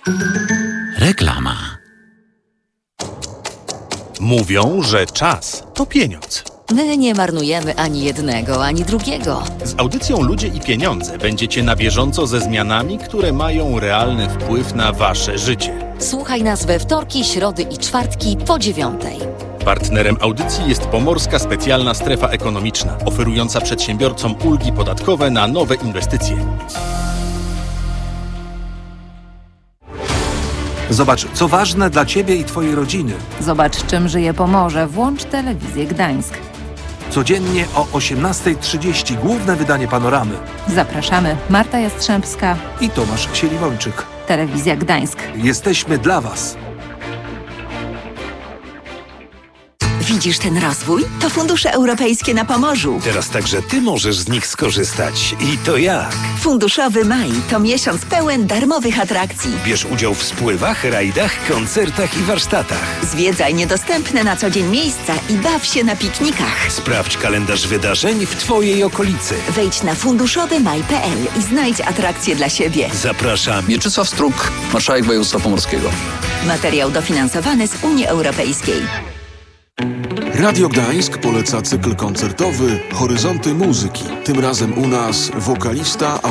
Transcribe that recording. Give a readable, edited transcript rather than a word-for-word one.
Reklama. Mówią, że czas to pieniądz. My nie marnujemy ani jednego, ani drugiego. Z audycją Ludzie i Pieniądze będziecie na bieżąco ze zmianami, które mają realny wpływ na wasze życie. Słuchaj nas we wtorki, środy i czwartki po 9:00. Partnerem audycji jest Pomorska Specjalna Strefa Ekonomiczna, oferująca przedsiębiorcom ulgi podatkowe na nowe inwestycje. Zobacz, co ważne dla Ciebie i Twojej rodziny. Zobacz, czym żyje Pomorze. Włącz Telewizję Gdańsk. Codziennie o 18:30 główne wydanie Panoramy. Zapraszamy. Marta Jastrzębska I Tomasz Sieliwończyk. Telewizja Gdańsk. Jesteśmy dla Was. Widzisz ten rozwój? To fundusze europejskie na Pomorzu. Teraz także Ty możesz z nich skorzystać. I to jak? Funduszowy maj to miesiąc pełen darmowych atrakcji. Bierz udział w spływach, rajdach, koncertach i warsztatach. Zwiedzaj niedostępne na co dzień miejsca i baw się na piknikach. Sprawdź kalendarz wydarzeń w Twojej okolicy. Wejdź na funduszowymaj.pl i znajdź atrakcje dla siebie. Zapraszam. Mieczysław Struk, marszałek województwa pomorskiego. Materiał dofinansowany z Unii Europejskiej. Radio Gdańsk poleca cykl koncertowy Horyzonty Muzyki. Tym razem u nas wokalista,